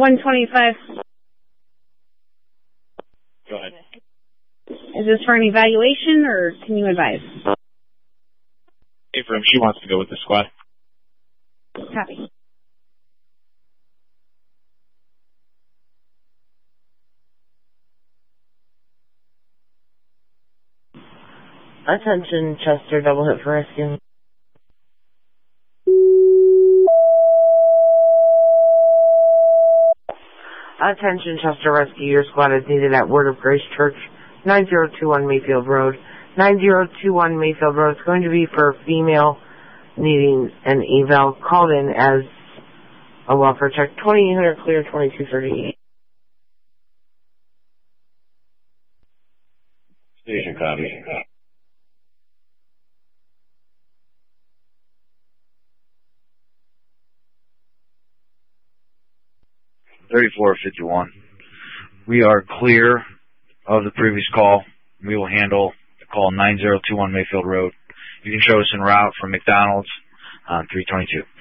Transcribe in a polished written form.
125. Go ahead. Is this for an evaluation, or can you advise? Hey, for him, she wants to go with the squad. Copy. Attention, Chester, double hit for rescue. Attention, Chester Rescue, your squad is needed at Word of Grace Church, 9021 Mayfield Road. 9021 Mayfield Road is going to be for female needing an eval. Called in as a welfare check. 2800 clear, 2238. Station copy. 3451. We are clear of the previous call. We will handle the call 9021 Mayfield Road. You can show us en route from McDonald's on 322.